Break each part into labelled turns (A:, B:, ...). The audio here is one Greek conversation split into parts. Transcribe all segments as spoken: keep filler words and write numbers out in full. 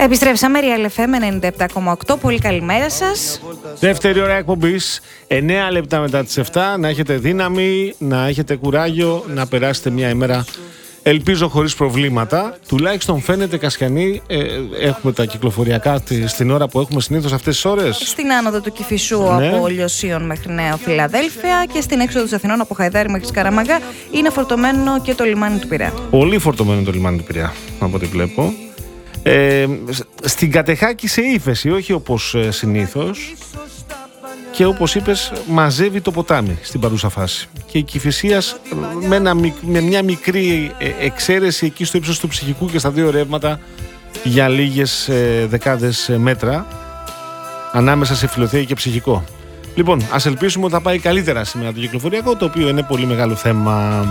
A: Επιστρέψαμε, Real εφ εμ ενενήντα επτά κόμμα οκτώ. Πολύ καλημέρα σας.
B: Δεύτερη ώρα εκπομπής, εννέα λεπτά μετά τις επτά. Να έχετε δύναμη, να έχετε κουράγιο, να περάσετε μια ημέρα, ελπίζω, χωρίς προβλήματα. Τουλάχιστον φαίνεται, Κασιανή, ε, έχουμε τα κυκλοφοριακά στην ώρα που έχουμε συνήθως αυτές τις ώρες.
A: Στην άνοδο του Κηφισού, ναι, από Λιωσίων μέχρι Νέα Φιλαδέλφια, και στην έξοδο της Αθηνών από Χαϊδάρι μέχρι Σκαραμαγκά είναι φορτωμένο και το λιμάνι του Πειραιά.
B: Πολύ φορτωμένο το λιμάνι του Πειραιά, από ό,τι βλέπω. Ε, στην Κατεχάκη σε ύφεση, όχι όπως ε, συνήθως, και όπως είπες μαζεύει το ποτάμι στην παρούσα φάση, και η Κηφισίας με, ένα, με μια μικρή εξαίρεση εκεί στο ύψος του Ψυχικού και στα δύο ρεύματα για λίγες ε, δεκάδες ε, μέτρα ανάμεσα σε Φιλοθέα και Ψυχικό. Λοιπόν, ας ελπίσουμε ότι θα πάει καλύτερα σήμερα το κυκλοφοριακό, το οποίο είναι πολύ μεγάλο θέμα.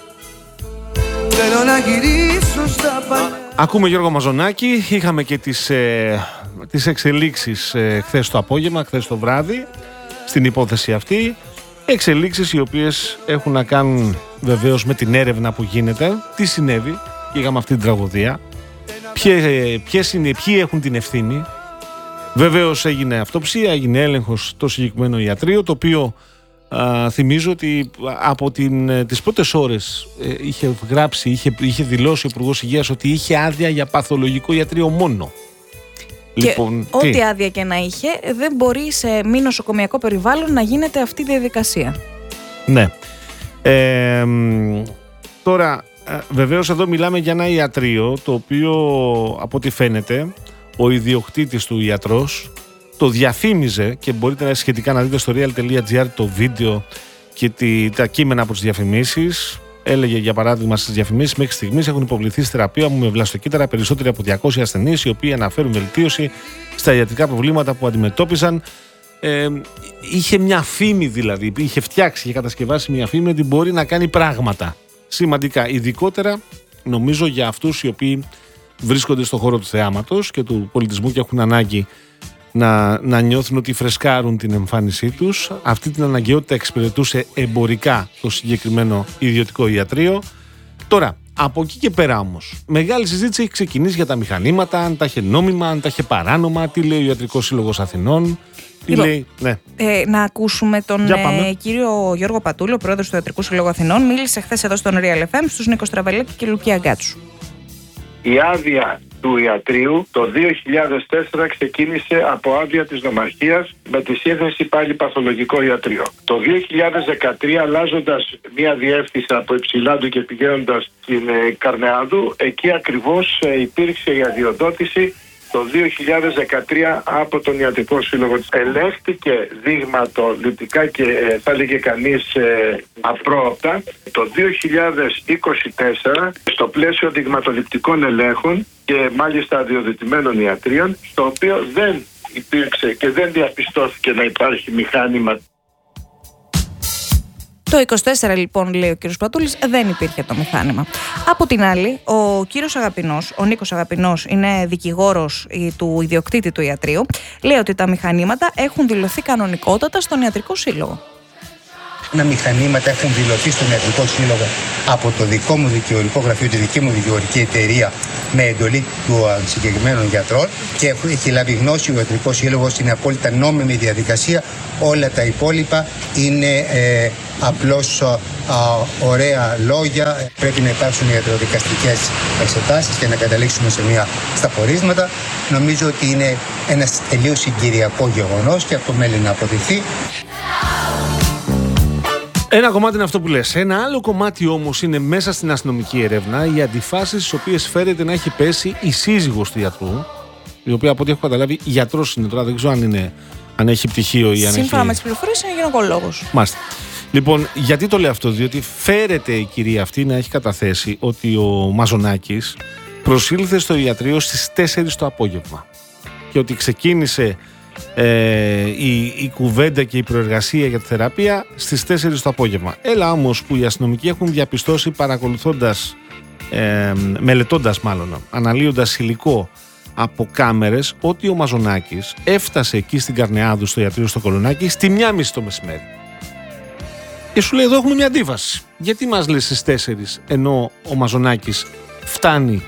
B: Θέλω να γυρίσω στα παλιά. Ακούμε Γιώργο Μαζονάκη. Είχαμε και τις, ε, τις εξελίξεις ε, χθες το απόγευμα, χθες το βράδυ, στην υπόθεση αυτή. Εξελίξεις οι οποίες έχουν να κάνουν βεβαίως με την έρευνα που γίνεται. Τι συνέβη, και είχαμε αυτή την τραγωδία. Ποιοι, ποιες είναι, ποιοι έχουν την ευθύνη. Βεβαίως έγινε αυτοψία, έγινε έλεγχος στο συγκεκριμένο ιατρείο, το οποίο α, θυμίζω ότι από την, τις πρώτες ώρες ε, είχε γράψει, είχε, είχε δηλώσει ο Υπουργός Υγείας ότι είχε άδεια για παθολογικό ιατρείο μόνο.
A: Και
B: λοιπόν,
A: ό,τι
B: τι?
A: άδεια και να είχε, δεν μπορεί σε μη νοσοκομιακό περιβάλλον να γίνεται αυτή η διαδικασία.
B: Ναι. Ε, τώρα, βεβαίως εδώ μιλάμε για ένα ιατρείο, το οποίο από ό,τι φαίνεται ο ιδιοκτήτης του ιατρός το διαφήμιζε, και μπορείτε να σχετικά να δείτε στο real τελεία gr το βίντεο και τη, τα κείμενα από τις διαφημίσεις. Έλεγε, για παράδειγμα, στις διαφημίσεις: μέχρι στιγμής έχουν υποβληθεί στη θεραπεία μου με βλαστοκύτταρα περισσότεροι από διακόσιοι ασθενείς, οι οποίοι αναφέρουν βελτίωση στα ιατρικά προβλήματα που αντιμετώπισαν. Ε, είχε μια φήμη, δηλαδή, είχε φτιάξει, είχε κατασκευάσει μια φήμη ότι μπορεί να κάνει πράγματα σημαντικά, ειδικότερα νομίζω για αυτούς οι οποίοι βρίσκονται στον χώρο του θεάματος και του πολιτισμού και έχουν ανάγκη να, να νιώθουν ότι φρεσκάρουν την εμφάνισή τους. Αυτή την αναγκαιότητα εξυπηρετούσε εμπορικά το συγκεκριμένο ιδιωτικό ιατρείο. Τώρα, από εκεί και πέρα όμως, μεγάλη συζήτηση έχει ξεκινήσει για τα μηχανήματα, αν τα είχε νόμιμα, αν τα είχε παράνομα, τι λέει ο Ιατρικός Σύλλογος Αθηνών. Τι
A: λοιπόν,
B: λέει, ναι.
A: ε, να ακούσουμε τον ε, κύριο Γιώργο Πατούλο, πρόεδρος του Ιατρικού Συλλόγου Αθηνών. Μίλησε χθες εδώ στον Real εφ εμ στους Νίκο Στραβελάκη και Λουκία Γκάτσου.
C: Η άδεια του ιατρείου το δύο χιλιάδες τέσσερα ξεκίνησε από άδεια της νομαρχίας με τη σύνθεση πάλι παθολογικό ιατρείο. Το δύο χιλιάδες δεκατρία, αλλάζοντας μία διεύθυνση από Υψηλάντου και πηγαίνοντας στην Καρνεάδου, εκεί ακριβώς υπήρξε η αδειοδότηση το δύο χιλιάδες δεκατρία από τον Ιατρικό Σύλλογο. Ελέγχθηκε δειγματοληπτικά και ε, θα έλεγε κανείς ε, απρόοπτα το δύο χιλιάδες είκοσι τέσσερα στο πλαίσιο δειγματοληπτικών ελέγχων και μάλιστα αδειοδοτημένων ιατρίων, στο οποίο δεν υπήρξε και δεν διαπιστώθηκε να υπάρχει μηχάνημα.
A: Το είκοσι τέσσερα, λοιπόν, λέει ο κύριος Πατούλης, δεν υπήρχε το μηχάνημα. Από την άλλη, ο κύριος Αγαπηνός, ο Νίκος Αγαπηνός, είναι δικηγόρος του ιδιοκτήτη του ιατρείου, λέει ότι τα μηχανήματα έχουν δηλωθεί κανονικότατα στον Ιατρικό Σύλλογο.
D: Τα μηχανήματα έχουν δηλωθεί στον Ιατρικό Σύλλογο από το δικό μου δικηγορικό γραφείο, τη δική μου δικηγορική εταιρεία, με εντολή του συγκεκριμένων γιατρών, και έχει λάβει γνώση ο Ιατρικός Σύλλογος, είναι απόλυτα νόμιμη διαδικασία. Όλα τα υπόλοιπα είναι ε, απλώς α, ωραία λόγια. Πρέπει να υπάρξουν ιατροδικαστικές εξετάσεις και να καταλήξουμε σε μια, στα πορίσματα. Νομίζω ότι είναι ένα τελείως συγκυριακό γεγονός και αυτό μένει να αποδειχθεί.
B: Ένα κομμάτι είναι αυτό που λες. Ένα άλλο κομμάτι όμως είναι μέσα στην αστυνομική έρευνα οι αντιφάσεις στις οποίες φέρεται να έχει πέσει η σύζυγος του γιατρού, η οποία, από ό,τι έχω καταλάβει, γιατρός είναι τώρα, δεν ξέρω αν, είναι, αν έχει πτυχίο ή αν έχει...
A: Σύμφωνα με τις πληροφορίες είναι γυναικολόγος.
B: Μάλιστα. Λοιπόν, γιατί το λέω αυτό? Διότι φέρεται η κυρία αυτή να έχει καταθέσει ότι ο Μαζονάκης προσήλθε στο ιατρείο στις τέσσερις το απόγευμα και ότι ξεκίνησε Ε, η, η κουβέντα και η προεργασία για τη θεραπεία στις τέσσερις το απόγευμα. Έλα όμως που οι αστυνομικοί έχουν διαπιστώσει, παρακολουθώντας, ε, μελετώντας μάλλον, αναλύοντας υλικό από κάμερες, ότι ο Μαζονάκης έφτασε εκεί στην Καρνεάδου στο ιατρείο στο Κολονάκι στη μία μισή το μεσημέρι. Και σου λέει, εδώ έχουμε μια αντίφαση. Γιατί μας λες στις τέσσερις ενώ ο Μαζονάκης φτάνει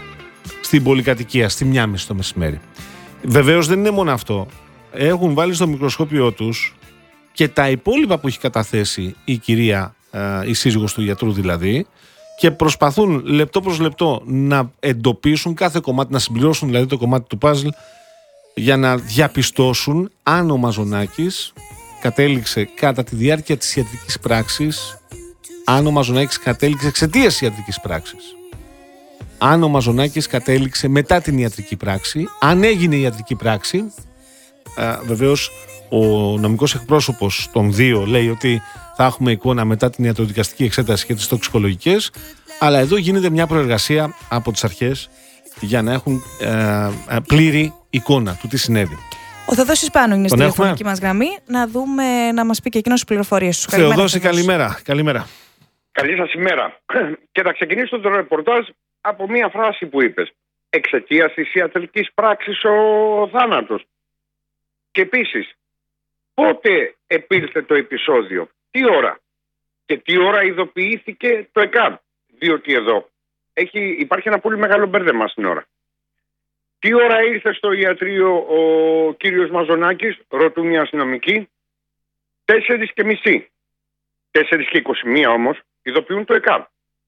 B: στην πολυκατοικία, στη μία μισή το μεσημέρι. Βεβαίως δεν είναι μόνο αυτό. Έχουν βάλει στο μικροσκόπιο τους και τα υπόλοιπα που έχει καταθέσει η κυρία, η σύζυγος του γιατρού δηλαδή, και προσπαθούν λεπτό προς λεπτό να εντοπίσουν κάθε κομμάτι, να συμπληρώσουν δηλαδή το κομμάτι του παζλ για να διαπιστώσουν αν ο Μαζονάκης κατέληξε κατά τη διάρκεια της ιατρικής πράξης, αν ο Μαζονάκης κατέληξε εξαιτίας ιατρικής πράξης, αν ο Μαζονάκης κατέληξε μετά την ιατρική πράξη, αν έγινε η ιατρική πράξη. Α, βεβαίως ο νομικός εκπρόσωπος των δύο λέει ότι θα έχουμε εικόνα μετά την ιατροδικαστική εξέταση και τις τοξικολογικές, αλλά εδώ γίνεται μια προεργασία από τις αρχές για να έχουν ε, πλήρη εικόνα του τι συνέβη.
A: Ο Θεοδόσης Πάνου είναι στη τηλεφωνική μας γραμμή, να δούμε, να μας πει και εκείνος τις πληροφορίες του.
B: Θεοδόση, καλημέρα. Καλημέρα.
C: Καλή σας ημέρα. Και θα ξεκινήσω το ρεπορτάζ από μία φράση που είπες. Εξαιτίας της ιατρικής πράξης ο θάνατος. Και επίσης, πότε επήλθε το επεισόδιο, τι ώρα και τι ώρα ειδοποιήθηκε το ΕΚΑΒ. Διότι εδώ έχει, υπάρχει ένα πολύ μεγάλο μπέρδεμα στην ώρα. Τι ώρα ήρθε στο ιατρείο ο κύριος Μαζονάκης, ρωτούν οι αστυνομικοί. Τέσσερις και μισή. Τέσσερις και είκοσι μία όμως ειδοποιούν το ΕΚΑΒ.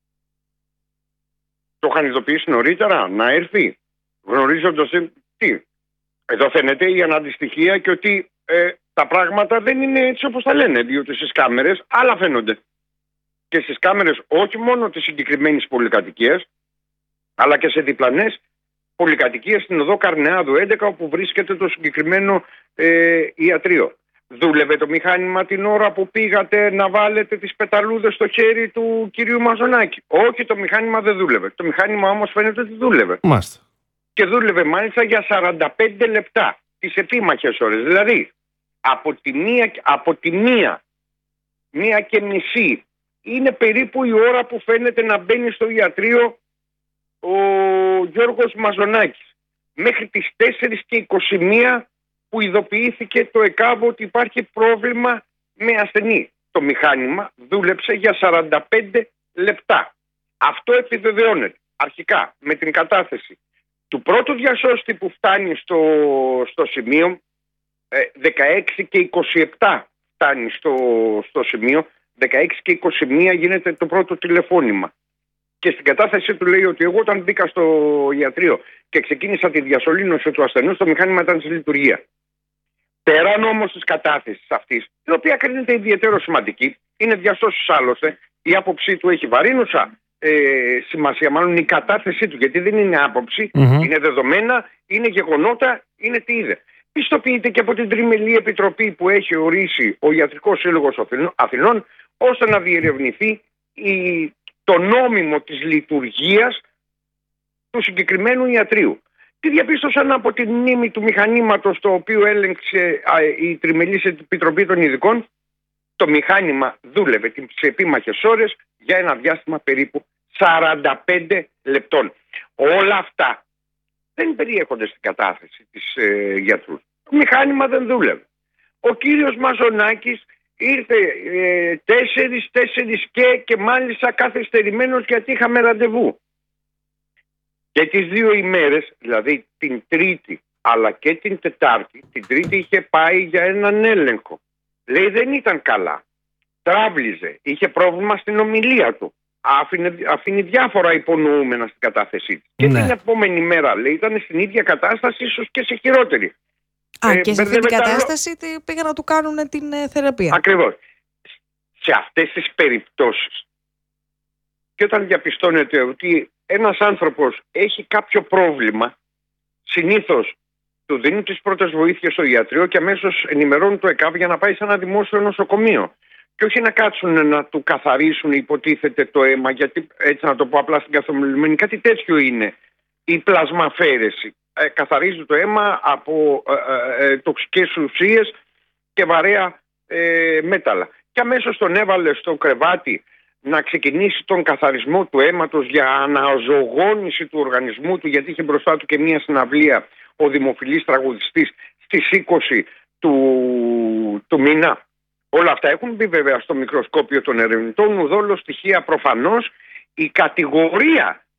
C: Το είχαν ειδοποιήσει νωρίτερα να έρθει, γνωρίζοντας τι. Εδώ φαίνεται η αναντιστοιχία και ότι ε, τα πράγματα δεν είναι έτσι όπως τα λένε, διότι στις κάμερες άλλα φαίνονται. Και στις κάμερες όχι μόνο της συγκεκριμένης πολυκατοικίας, αλλά και σε διπλανές πολυκατοικίες στην οδό Καρνεάδου έντεκα, όπου βρίσκεται το συγκεκριμένο ε, ιατρείο. Δούλευε το μηχάνημα την ώρα που πήγατε να βάλετε τις πεταλούδες στο χέρι του κυρίου Μαζονάκη? Όχι, το μηχάνημα δεν δούλευε. Το μηχάνημα όμως φαίνεται ότι δούλευε.
B: Μάλιστα.
C: Και δούλευε μάλιστα για σαράντα πέντε λεπτά, τις επίμαχες ώρες. Δηλαδή, από τη μία, από τη μία, μία και μισή, είναι περίπου η ώρα που φαίνεται να μπαίνει στο ιατρείο ο Γιώργος Μαζονάκης. Μέχρι τις τέσσερις και είκοσι μία που ειδοποιήθηκε το ΕΚΑΒ ότι υπάρχει πρόβλημα με ασθενή. Το μηχάνημα δούλεψε για σαράντα πέντε λεπτά. Αυτό επιβεβαιώνεται αρχικά με την κατάθεση του πρώτου διασώστη που φτάνει στο, στο σημείο, δεκαέξι και είκοσι επτά φτάνει στο, στο σημείο, δεκαέξι και είκοσι μία γίνεται το πρώτο τηλεφώνημα. Και στην κατάθεσή του λέει ότι εγώ όταν μπήκα στο ιατρείο και ξεκίνησα τη διασωλήνωση του ασθενούς, το μηχάνημα ήταν σε λειτουργία. Πέραν όμως της κατάθεσης αυτής, η οποία κρίνεται ιδιαίτερο σημαντική, είναι διασώσεις άλλωστε, η άποψή του έχει βαρύνουσα ε, σημασία, μάλλον η κατάθεσή του, γιατί δεν είναι άποψη, mm-hmm. είναι δεδομένα, είναι γεγονότα, είναι τι είδε. Πιστοποιείται και από την τριμελή επιτροπή που έχει ορίσει ο Ιατρικός Σύλλογος Αθηνών, ώστε να διερευνηθεί η, το νόμιμο της λειτουργίας του συγκεκριμένου ιατρείου. Τι διαπίστωσαν από τη μνήμη του μηχανήματος το οποίο έλεγξε α, η τριμελής επιτροπή των ειδικών? Το μηχάνημα δούλευε σε επίμαχες ώρες για ένα διάστημα περίπου σαράντα πέντε λεπτών. Όλα αυτά δεν περιέχονται στην κατάθεση της ε, γιατρού. Το μηχάνημα δεν δούλευε. Ο κύριος Μαζονάκης ήρθε ε, τέσσερις, τέσσερις και, και μάλιστα καθυστερημένος γιατί είχαμε ραντεβού. Και τις δύο ημέρες, δηλαδή την Τρίτη αλλά και την Τετάρτη, την Τρίτη είχε πάει για έναν έλεγχο. Λέει δεν ήταν καλά. Τράβλιζε, είχε πρόβλημα στην ομιλία του. Άφηνε, αφήνει διάφορα υπονοούμενα στην κατάθεσή της. Ναι. Και την επόμενη μέρα, λέει, ήταν στην ίδια κατάσταση, ίσως και σε χειρότερη.
A: Α, ε, και σε αυτή την κατάσταση τα... πήγαν να του κάνουν την ε, θεραπεία.
C: Ακριβώς. Σε αυτές τις περιπτώσεις, και όταν διαπιστώνεται ότι ένας άνθρωπος έχει κάποιο πρόβλημα, συνήθως του δίνουν τις πρώτες βοήθειες στο ιατρείο και αμέσως ενημερώνουν το ΕΚΑΒ για να πάει σε ένα δημόσιο νοσοκομείο. Και όχι να κάτσουν να του καθαρίσουν, υποτίθεται, το αίμα, γιατί έτσι να το πω απλά στην καθομιλημένη, κάτι τέτοιο είναι η πλασμαφέρεση. Ε, καθαρίζει το αίμα από ε, ε, τοξικές ουσίες και βαρέα ε, μέταλλα. Και αμέσως τον έβαλε στο κρεβάτι να ξεκινήσει τον καθαρισμό του αίματος για αναζωογόνηση του οργανισμού του, γιατί είχε μπροστά του και μία συναυλία ο δημοφιλής τραγουδιστής στις είκοσι του, του μήνα. Όλα αυτά έχουν μπει βέβαια στο μικροσκόπιο των ερευνητών. Ουδόλως στοιχεία προφανώς η κατηγορία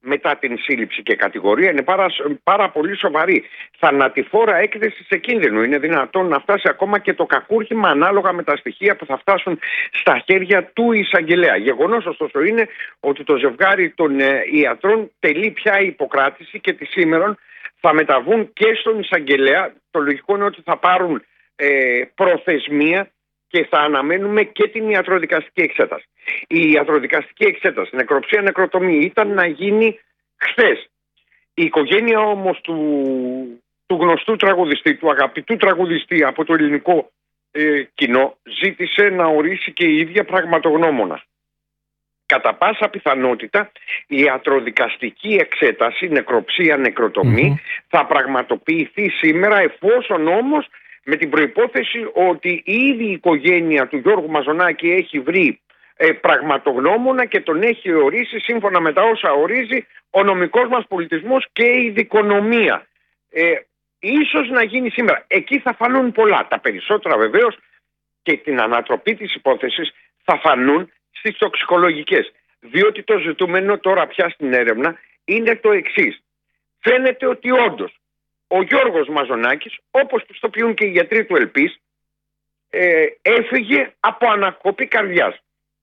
E: μετά την σύλληψη και κατηγορία είναι πάρα, πάρα πολύ σοβαρή. Θανατηφόρα έκθεση σε κίνδυνο. Είναι δυνατόν να φτάσει ακόμα και το κακούργημα ανάλογα με τα στοιχεία που θα φτάσουν στα χέρια του εισαγγελέα. Γεγονός ωστόσο είναι ότι το ζευγάρι των ε, ιατρών τελεί πια υποκράτηση και τη σήμερον θα μεταβούν και στον εισαγγελέα. Το λογικό είναι ότι θα πάρουν ε, προθεσμία και θα αναμένουμε και την ιατροδικαστική εξέταση. Η ιατροδικαστική εξέταση, νεκροψία, νεκροτομή, ήταν να γίνει χθες. Η οικογένεια όμως του, του γνωστού τραγουδιστή, του αγαπητού τραγουδιστή από το ελληνικό ε, κοινό, ζήτησε να ορίσει και η ίδια πραγματογνώμονα. Κατά πάσα πιθανότητα η ιατροδικαστική εξέταση, νεκροψία, νεκροτομή, mm-hmm. θα πραγματοποιηθεί σήμερα, εφόσον όμως με την προϋπόθεση ότι ήδη η οικογένεια του Γιώργου Μαζονάκη έχει βρει ε, πραγματογνώμονα και τον έχει ορίσει σύμφωνα με τα όσα ορίζει ο νομικός μας πολιτισμός και η δικονομία. Ε, ίσως να γίνει σήμερα. Εκεί θα φανούν πολλά. Τα περισσότερα βεβαίως και την ανατροπή της υπόθεσης θα φανούν στις τοξικολογικές. Διότι το ζητούμενο τώρα πια στην έρευνα είναι το εξής. Φαίνεται ότι όντως ο Γιώργος Μαζονάκης, όπως πιστοποιούν και οι γιατροί του Ελπίς, ε, έφυγε από ανακοπή καρδιάς.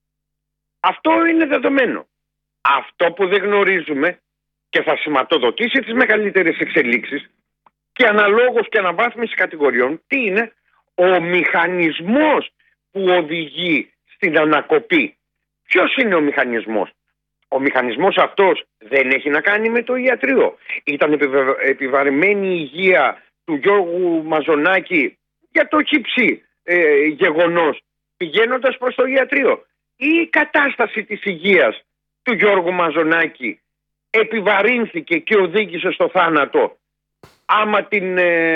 E: Αυτό είναι δεδομένο. Αυτό που δεν γνωρίζουμε και θα σηματοδοτήσει τις μεγαλύτερες εξελίξεις και αναλόγως και αναβάθμιση κατηγοριών, τι είναι ο μηχανισμός που οδηγεί στην ανακοπή. Ποιος είναι ο μηχανισμός? Ο μηχανισμός αυτός δεν έχει να κάνει με το ιατρείο. Ήταν επιβαρημένη η υγεία του Γιώργου Μαζονάκη για το χύψη ε, γεγονός πηγαίνοντας προς το ιατρείο. Ή η κατάσταση της υγείας του Γιώργου Μαζονάκη επιβαρύνθηκε και οδήγησε στο θάνατο άμα την,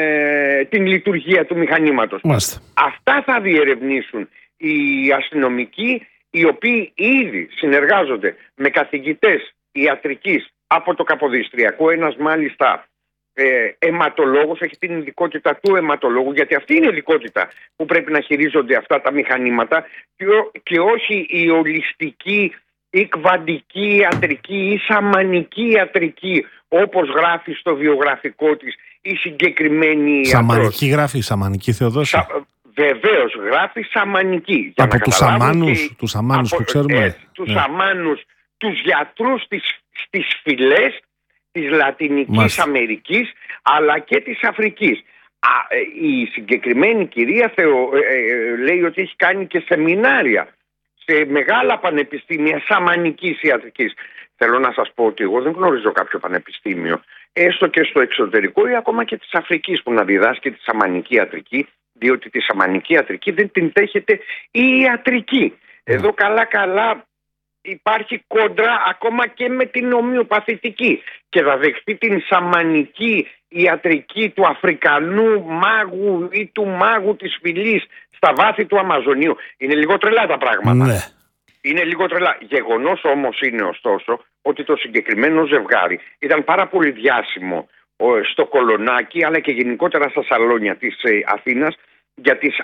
E: ε, την λειτουργία του μηχανήματος. Μάλιστα. Αυτά θα διερευνήσουν οι αστυνομικοί, οι οποίοι ήδη συνεργάζονται με καθηγητές ιατρικής από το Καποδιστριακό. Ένας μάλιστα ε, αιματολόγος, έχει την ειδικότητα του αιματολόγου, γιατί αυτή είναι η ειδικότητα που πρέπει να χειρίζονται αυτά τα μηχανήματα και, και όχι η ολιστική ή κβαντική ιατρική ή σαμανική ιατρική, όπως γράφει στο βιογραφικό της η συγκεκριμένη
B: Σαμανική ιατρός. Γράφει, σαμανική Θεοδόση. Σα...
E: Βεβαίως γράφει σαμανική. Για
B: από τους σαμάνους,
E: και...
B: τους σαμάνους από, που ξέρουμε. Ε,
E: τους ναι. σαμάνους, τους γιατρούς στις, στις φυλές της Λατινικής Μάλιστα. Αμερικής αλλά και της Αφρικής. Α, η συγκεκριμένη κυρία Θεο, ε, ε, λέει ότι έχει κάνει και σεμινάρια σε μεγάλα πανεπιστήμια σαμανικής ιατρικής. Θέλω να σας πω ότι εγώ δεν γνωρίζω κάποιο πανεπιστήμιο, έστω και στο εξωτερικό ή ακόμα και της Αφρικής, που να διδάσκει τη σαμανική ιατρική, διότι τη σαμανική ιατρική δεν την δέχεται η ιατρική. Εδώ καλά καλά υπάρχει κόντρα ακόμα και με την ομοιοπαθητική, και θα δεχτεί την σαμανική ιατρική του Αφρικανού μάγου ή του μάγου της φυλής στα βάθη του Αμαζονίου. Είναι λίγο τρελά τα πράγματα. Ναι. Είναι λίγο τρελά. Γεγονός όμως είναι ωστόσο ότι το συγκεκριμένο ζευγάρι ήταν πάρα πολύ διάσημο στο Κολονάκι αλλά και γενικότερα στα σαλόνια της Αθήνας για τις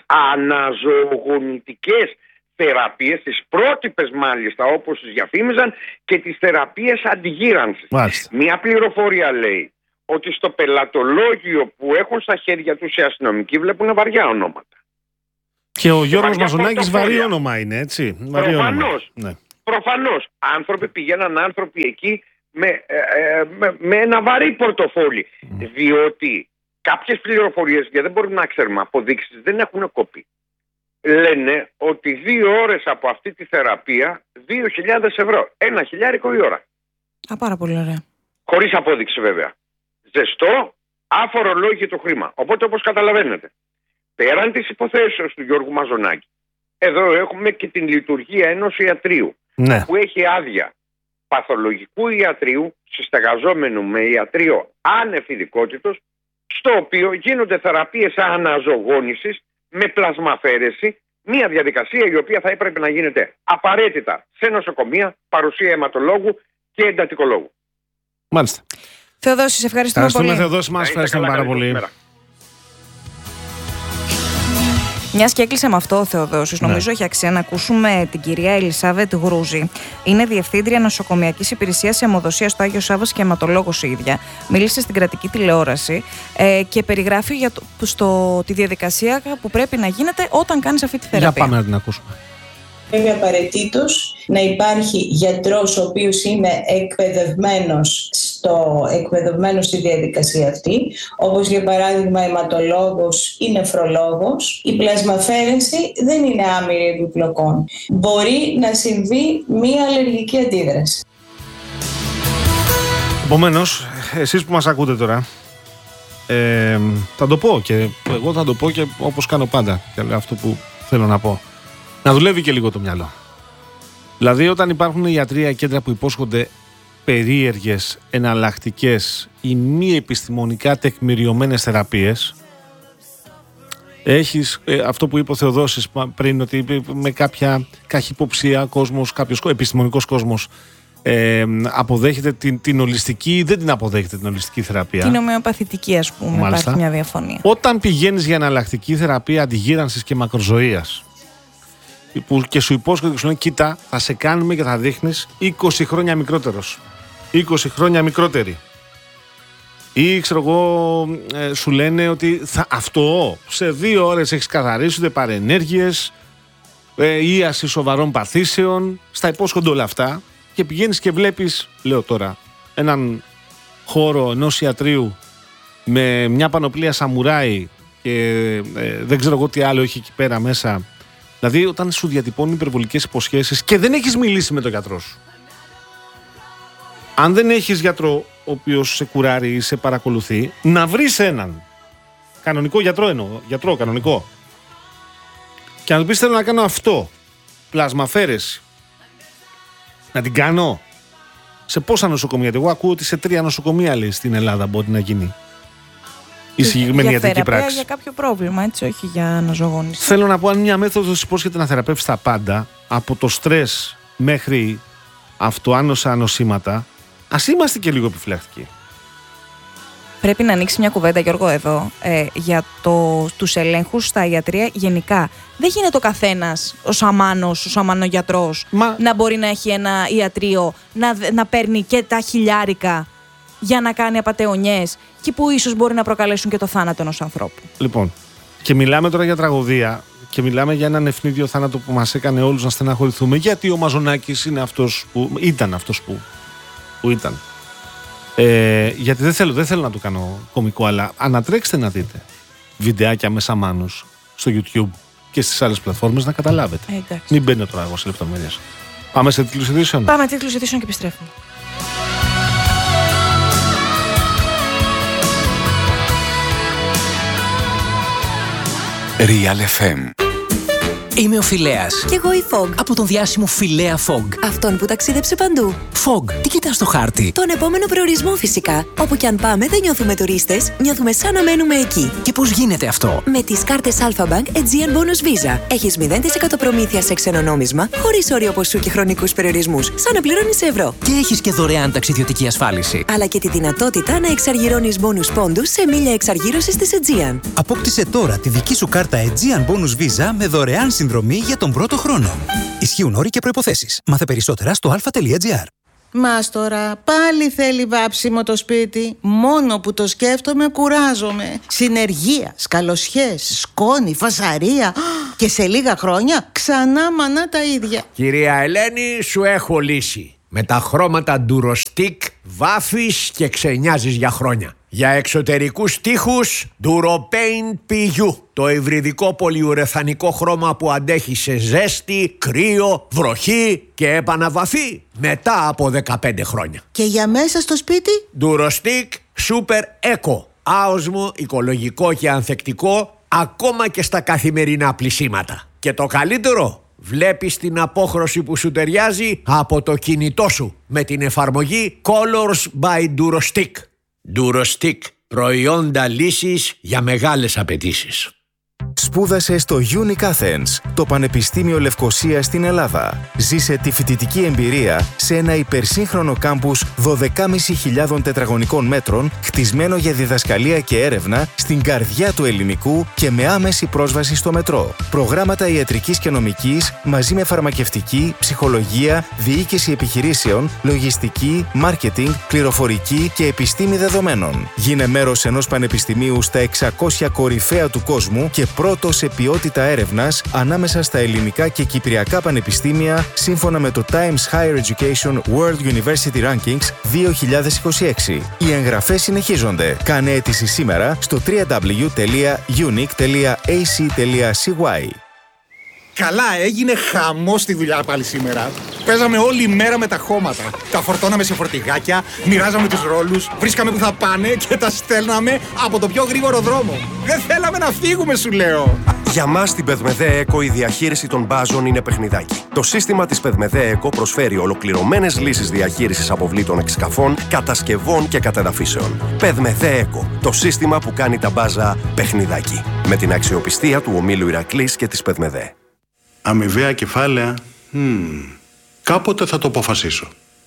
E: αναζωογονητικές θεραπείες, τις πρότυπες μάλιστα όπως τις διαφήμιζαν, και τις θεραπείες αντιγύρανσης. Μάλιστα. Μια πληροφορία λέει ότι στο πελατολόγιο που έχουν στα χέρια τους οι αστυνομικοί βλέπουν βαριά ονόματα. Και ο Γιώργος Μαζονάκης βαρύ όνομα είναι, έτσι. Προφανώς. Ναι. Προφανώς. Άνθρωποι πηγαίναν άνθρωποι εκεί με, ε, με, με ένα βαρύ πορτοφόλι. Mm. Διότι κάποιες πληροφορίες, γιατί δεν μπορούμε να ξέρουμε, αποδείξεις δεν έχουν κοπεί. Λένε ότι δύο ώρες από αυτή τη θεραπεία δύο χιλιάδες ευρώ. Ένα χιλιάρικο η ώρα.
A: Α, πάρα πολύ ωραία.
E: Χωρίς απόδειξη βέβαια. Ζεστό, αφορολόγητο χρήμα. Οπότε όπως καταλαβαίνετε, πέραν της υποθέσεως του Γιώργου Μαζονάκη, εδώ έχουμε και την λειτουργία ενός ιατρείου, ναι, που έχει άδεια παθολογικού ιατρείου, συστεγαζόμενου με ιατρείο άνευ ειδικότητος, στο οποίο γίνονται θεραπείες αναζωογόνησης με πλασμαφέρεση, μια διαδικασία η οποία θα έπρεπε να γίνεται απαραίτητα σε νοσοκομεία, παρουσία αιματολόγου και εντατικολόγου.
B: Μάλιστα.
A: Θεοδόση, σε ευχαριστούμε, ευχαριστούμε πολύ.
B: Θεοδόση, μας ευχαριστούμε πάρα πολύ.
A: Μιας και έκλεισε με αυτό ο Θεοδόσης, νομίζω
B: Ναι.
A: έχει αξία να ακούσουμε την κυρία Ελισάβετ Γρούζη. Είναι διευθύντρια νοσοκομιακής υπηρεσίας αιμοδοσίας στο Άγιο Σάββας και αιματολόγος η ίδια. Μίλησε στην κρατική τηλεόραση ε, και περιγράφει για το, στο, τη διαδικασία που πρέπει να γίνεται όταν κάνεις αυτή τη θεραπεία.
B: Για πάμε να την ακούσουμε.
F: Πρέπει απαραίτητος να υπάρχει γιατρός ο οποίος είναι εκπαιδευμένος, στο, εκπαιδευμένος στη διαδικασία αυτή, όπως για παράδειγμα αιματολόγος ή νεφρολόγος. Η πλασμαφέρενση δεν είναι άμυρη επιπλοκών. Μπορεί να συμβεί μία αλλεργική αντίδραση.
B: Επομένως, εσείς που μας ακούτε τώρα, ε, θα το πω και εγώ θα το πω και όπως κάνω πάντα, και λέω αυτό που θέλω να πω. Να δουλεύει και λίγο το μυαλό. Δηλαδή, όταν υπάρχουν ιατρεία κέντρα που υπόσχονται περίεργες, εναλλακτικές ή μη επιστημονικά τεκμηριωμένες θεραπείες, έχεις ε, αυτό που είπε ο Θεοδόσης πριν, ότι με κάποια καχυποψία κόσμος, κάποιος επιστημονικός κόσμος ε, αποδέχεται την, την ολιστική, δεν την αποδέχεται την ολιστική θεραπεία.
A: Την ομοιοπαθητική, ας πούμε,
B: Μάλιστα.
A: υπάρχει μια διαφωνία.
B: Όταν πηγαίνεις για εναλλακτική θεραπεία αντιγύρανσης και μακροζωίας, που και σου υπόσχονται και σου λένε, κοίτα, θα σε κάνουμε και θα δείχνεις είκοσι χρόνια μικρότερος, είκοσι χρόνια μικρότερη, ή ξέρω εγώ, ε, σου λένε ότι θα, αυτό σε δύο ώρες έχεις καθαρίσει, ούτε παρενέργειες, ε, ίαση σοβαρών παθήσεων, στα υπόσχονται όλα αυτά, και πηγαίνεις και βλέπεις, λέω τώρα, έναν χώρο ενός ιατρείου με μια πανοπλία σαμουράι και ε, δεν ξέρω εγώ τι άλλο έχει εκεί πέρα μέσα. Δηλαδή, όταν σου διατυπώνουν υπερβολικές υποσχέσεις και δεν έχεις μιλήσει με τον γιατρό σου. Αν δεν έχεις γιατρό ο οποίος σε κουράρει ή σε παρακολουθεί, να βρεις έναν κανονικό γιατρό, εννοώ, γιατρό κανονικό, και να του πεις, θέλω να κάνω αυτό, πλασμαφέρεση, να την κάνω. Σε πόσα νοσοκομεία? Εγώ ακούω ότι σε τρία νοσοκομεία, λέει, στην Ελλάδα μπορεί να γίνει η συγκεκριμένη
A: για
B: ιατρική
A: θεραπεία,
B: πράξη.
A: για κάποιο πρόβλημα, έτσι, όχι για αναζωογόνηση.
B: Θέλω να πω, αν μια μέθοδος υπόσχεται να θεραπεύσει τα πάντα, από το στρες μέχρι αυτοάνοσα νοσήματα, ας είμαστε και λίγο επιφυλακτικοί.
A: Πρέπει να ανοίξει μια κουβέντα, Γιώργο, εδώ, ε, για το, τους ελέγχους στα ιατρεία γενικά. Δεν γίνεται ο καθένας, ο σαμάνος, ο σαμανογιατρός,
B: Μα...
A: να μπορεί να έχει ένα ιατρείο, να, να παίρνει και τα χιλιάρικα για να κάνει απατεωνιές και που ίσως μπορεί να προκαλέσουν και το θάνατο ενός ανθρώπου.
B: Λοιπόν, και μιλάμε τώρα για τραγωδία και μιλάμε για έναν ευνίδιο θάνατο που μας έκανε όλους να στεναχωρηθούμε, γιατί ο Μαζονάκης είναι αυτός που ήταν αυτός που, που ήταν. Ε, γιατί δεν θέλω, δεν θέλω να το κάνω κωμικό, αλλά ανατρέξτε να δείτε βιντεάκια με σαμάνους στο YouTube και στις άλλες πλατφόρμες να καταλάβετε.
A: Ε, εντάξει.
B: Μην μπαίνω τώρα εγώ σε λεπτομέρειες. Πάμε σε τίτλους ειδήσεων.
A: Πάμε τίτλους ειδήσεων και επιστρέφουμε.
G: Real εφ εμ. Είμαι ο Φιλέας.
H: Κι εγώ η Fog.
G: Από τον διάσημο Φιλέα Fog.
H: Αυτόν που ταξίδεψε παντού.
G: Fog, τι κοιτάς στο χάρτη?
H: Τον επόμενο προορισμό φυσικά. Όπου κι αν πάμε δεν νιώθουμε τουρίστες, νιώθουμε σαν να μένουμε εκεί.
G: Και πώς γίνεται αυτό?
H: Με τις κάρτες Alpha Bank Aegean Bonus Visa. Έχεις μηδέν τοις εκατό προμήθεια σε ξένο νόμισμα, χωρίς όριο ποσού και χρονικούς περιορισμούς, σαν να πληρώνεις σε ευρώ.
G: Και έχεις και δωρεάν ταξιδιωτική ασφάλιση.
H: Αλλά και τη δυνατότητα να εξαργυρώνεις bonus πόντους σε μίλια εξαργύρωσης της Aegean.
I: Απόκτησε τώρα τη δική σου κάρτα Aegean Bonus Visa με δωρεάν συνδρομή για τον πρώτο χρόνο. Ισχύουν όροι και προϋποθέσεις. Μάθε περισσότερα στο αλφα τελεία τζι άρ.
J: Μας τώρα πάλι θέλει βάψιμο το σπίτι. Μόνο που το σκέφτομαι κουράζομαι. Συνεργεία, σκαλοσιές, σκόνη, φασαρία. Και σε λίγα χρόνια ξανά μανά τα ίδια.
K: Κυρία Ελένη, σου έχω λύση. Με τα χρώματα Durostic βάφεις και ξενιάζεις για χρόνια. Για εξωτερικούς τοίχους Duropaint πι γιου. Το υβριδικό πολυουρεθανικό χρώμα που αντέχει σε ζέστη, κρύο, βροχή και επαναβαφή μετά από δεκαπέντε χρόνια.
J: Και για μέσα στο σπίτι?
K: Durostic Super Eco. Άοσμο, οικολογικό και ανθεκτικό ακόμα και στα καθημερινά πλυσίματα. Και το καλύτερο, βλέπεις την απόχρωση που σου ταιριάζει από το κινητό σου με την εφαρμογή Colors by Durostic. Durostic, προϊόντα λύσης για μεγάλες απαιτήσεις.
L: Σπούδασε στο Unique Athens, το Πανεπιστήμιο Λευκωσίας στην Ελλάδα. Ζήσε τη φοιτητική εμπειρία σε ένα υπερσύγχρονο κάμπους δώδεκα χιλιάδες πεντακόσια τετραγωνικών μέτρων, χτισμένο για διδασκαλία και έρευνα στην καρδιά του ελληνικού και με άμεση πρόσβαση στο μετρό. Προγράμματα ιατρικής και νομικής μαζί με φαρμακευτική, ψυχολογία, διοίκηση επιχειρήσεων, λογιστική, μάρκετινγκ, πληροφορική και επιστήμη δεδομένων. Γίνε μέρος ενός πανεπιστημίου στα εξακόσια κορυφαία του κόσμου και πρώτο σε ποιότητα έρευνας ανάμεσα στα ελληνικά και κυπριακά πανεπιστήμια σύμφωνα με το Times Higher Education World University Rankings δύο χιλιάδες είκοσι έξι. Οι εγγραφές συνεχίζονται. Κάνε αίτηση σήμερα στο double-u double-u double-u τελεία unique τελεία a c τελεία c y.
M: Καλά, έγινε χαμός στη δουλειά πάλι σήμερα. Παίζαμε όλη μέρα με τα χώματα. Τα φορτώναμε σε φορτηγάκια, μοιράζαμε τους ρόλους, βρίσκαμε που θα πάνε και τα στέλναμε από το πιο γρήγορο δρόμο. Δεν θέλαμε να φύγουμε, σου λέω.
N: Για μας στην Πεδμεδέ Eco η διαχείριση των μπάζων είναι παιχνιδάκι. Το σύστημα της Πεδμεδέ Eco προσφέρει ολοκληρωμένες λύσεις διαχείρισης αποβλήτων εξκαφών, κατασκευών και κατεδαφίσεων. Πεδμεδέ Eco, το σύστημα που κάνει τα μπάζα παιχνιδάκι. Με την αξιοπιστία του ομίλου Ηρακλής και της Πεδμεδέ.
O: Αμοιβαία κεφάλαια, hmm. κάποτε θα το αποφασίσω.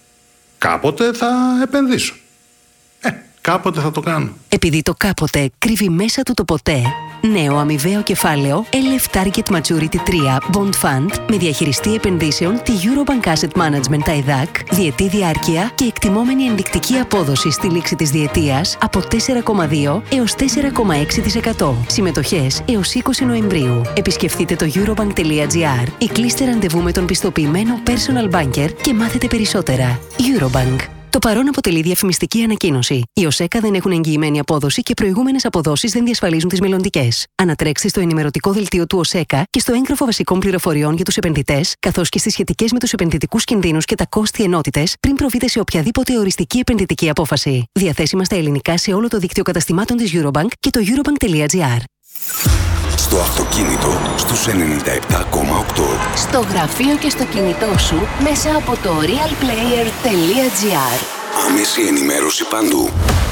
O: Κάποτε θα επενδύσω. Ε, κάποτε θα το κάνω.
P: Επειδή το κάποτε κρύβει μέσα του το ποτέ, νέο αμοιβαίο κεφάλαιο ελ εφ Target Maturity τρία Bond Fund με διαχειριστή επενδύσεων τη Eurobank Asset Management τα ΕΔΑΚ, διετή διάρκεια και εκτιμόμενη ενδεικτική απόδοση στη λήξη της διετίας από τέσσερα κόμμα δύο έως τέσσερα κόμμα έξι τοις εκατό. Συμμετοχές έως είκοσι Νοεμβρίου. Επισκεφτείτε το eurobank τελεία gr ή κλείστε ραντεβού με τον πιστοποιημένο personal banker και μάθετε περισσότερα. Eurobank. Το παρόν αποτελεί διαφημιστική ανακοίνωση. Οι ΟΣΕΚΑ δεν έχουν εγγυημένη απόδοση και προηγούμενες αποδόσεις δεν διασφαλίζουν τις μελλοντικές. Ανατρέξτε στο ενημερωτικό δελτίο του ΟΣΕΚΑ και στο έγγραφο βασικών πληροφοριών για τους επενδυτές, καθώς και στις σχετικές με τους επενδυτικούς κινδύνους και τα κόστη ενότητες, πριν προβείτε σε οποιαδήποτε οριστική επενδυτική απόφαση. Διαθέσιμα στα ελληνικά σε όλο το δίκτυο καταστημάτων της Eurobank και το eurobank τελεία gr.
Q: Στο αυτοκίνητο στους ενενήντα επτά κόμμα οκτώ.
R: Στο γραφείο και στο κινητό σου μέσα από το realplayer τελεία gr.
Q: Άμεση ενημέρωση παντού.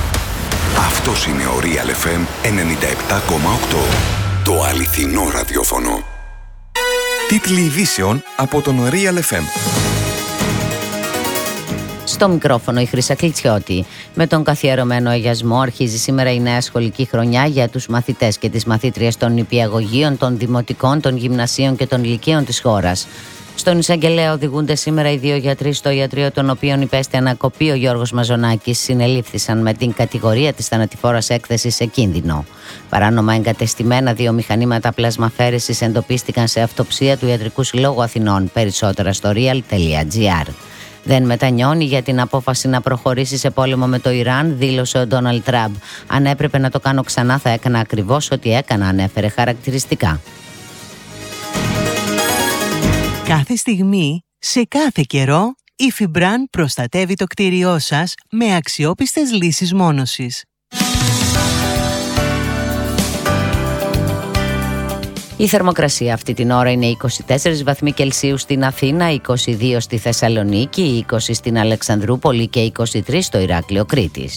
Q: Αυτός είναι ο Real εφ εμ ενενήντα επτά κόμμα οκτώ. Το αληθινό ραδιόφωνο.
S: Τίτλοι ειδήσεων από τον Real εφ εμ.
T: Στο μικρόφωνο η Χρύσα Κλιτσιώτη. Με τον καθιερωμένο αγιασμό αρχίζει σήμερα η νέα σχολική χρονιά για τους μαθητές και τις μαθήτριες των νηπιαγωγείων, των δημοτικών, των γυμνασίων και των λυκείων της χώρας. Στον Εισαγγελέα οδηγούνται σήμερα οι δύο γιατροί στο ιατρείο των οποίων υπέστη ανακοπή ο Γιώργος Μαζονάκης. Συνελήφθησαν με την κατηγορία της θανατηφόρας έκθεσης σε κίνδυνο. Παράνομα εγκατεστημένα δύο μηχανήματα πλασμαφέρεσης εντοπίστηκαν σε αυτοψία του Ιατρικού Συλλόγου Αθηνών. Περισσότερα στο real τελεία gr. Δεν μετανιώνει για την απόφαση να προχωρήσει σε πόλεμο με το Ιράν, δήλωσε ο Ντόναλντ Τραμπ. Αν έπρεπε να το κάνω ξανά, θα έκανα ακριβώς ό,τι έκανα, ανέφερε χαρακτηριστικά.
U: Κάθε στιγμή, σε κάθε καιρό, η Fibran προστατεύει το κτίριό σας με αξιόπιστες λύσεις μόνωσης.
T: Η θερμοκρασία αυτή την ώρα είναι είκοσι τέσσερις βαθμοί Κελσίου στην Αθήνα, είκοσι δύο στη Θεσσαλονίκη, είκοσι στην Αλεξανδρούπολη και είκοσι τρεις στο Ηράκλειο Κρήτης.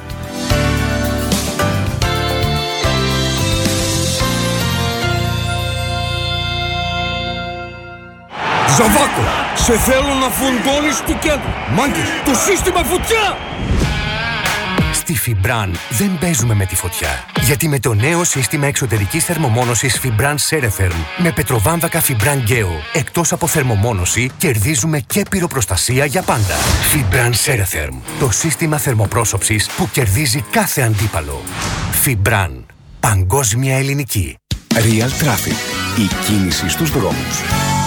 V: Ζαβάκο, σε θέλω να φουντώνεις του κέντρου. Μάγκες, το σύστημα φωτιά!
W: Στη Fibran δεν παίζουμε με τη φωτιά. Γιατί με το νέο σύστημα εξωτερικής θερμομόνωσης Fibran Ceretherm με πετροβάμβακα Fibran Geo, εκτός από θερμομόνωση, κερδίζουμε και πυροπροστασία για πάντα. Fibran Ceretherm, το σύστημα θερμοπρόσωψης που κερδίζει κάθε αντίπαλο. Fibran, παγκόσμια ελληνική.
Q: Real Traffic, η κίνηση στους δρόμους.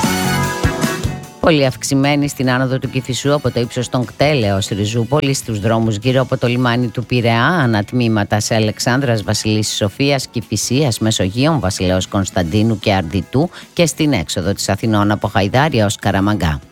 T: Πολύ αυξημένη στην άνοδο του Κηφισού από το ύψος των Κτέλεως Ριζούπολη, στους δρόμους γύρω από το λιμάνι του Πειραιά, ανατμήματα σε Αλεξάνδρας, Βασιλίσσης Σοφίας, Κηφισίας, Μεσογείων, Βασιλέως Κωνσταντίνου και Αρδιτού και στην έξοδο της Αθηνών από Χαϊδάρια ως Καραμαγκά.